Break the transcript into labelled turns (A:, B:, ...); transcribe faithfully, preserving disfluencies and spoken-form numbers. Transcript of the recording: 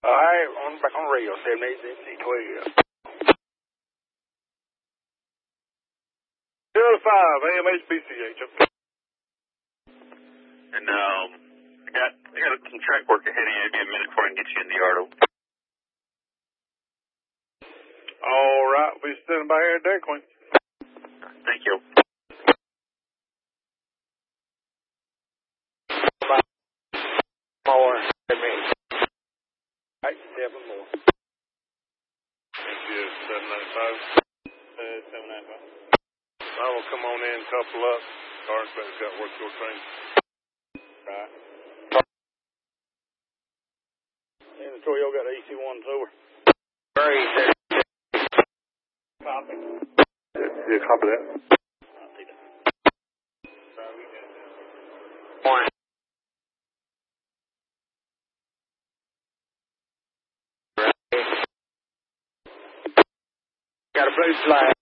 A: Uh, hey, on back on the radio, seven eight seven twelve. zero five, A M H B C H.
B: And, um, I got, I got some track work ahead of you. It'll be a minute before I can get you in the yard.
A: All right, we'll be standing by here at Dairy Queen.
B: Thank you.
A: More. Eight, seven more. Thank you, seven ninety-five. Uh, seven ninety-five. I will come on in, couple up. Car inspector's got to work your train. Right. And the Troy, y'all got E C one over. Great. Copy. Yeah, copy that. I see that. One. Got a blue flag.